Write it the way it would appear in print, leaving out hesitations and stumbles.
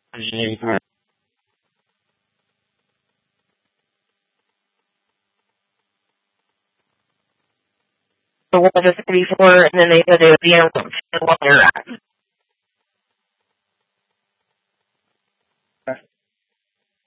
The one just before, and then they said they would be in while they're at.